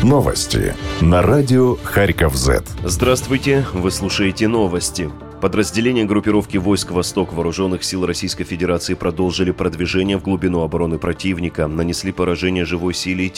Новости на радио Харьков-З. Здравствуйте, вы слушаете новости. Подразделения группировки войск «Восток» Вооруженных сил Российской Федерации продолжили продвижение в глубину обороны противника, нанесли поражение живой силе и